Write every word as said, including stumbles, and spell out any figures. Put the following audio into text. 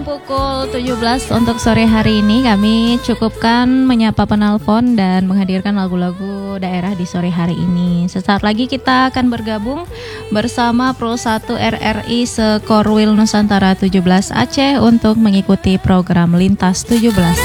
jam pukul tujuh belas untuk sore hari ini kami cukupkan menyapa penelpon dan menghadirkan lagu-lagu daerah di sore hari ini. Sesaat lagi kita akan bergabung bersama Pro satu R R I Sekorwil Nusantara tujuh belas Aceh untuk mengikuti program Lintas tujuh belas.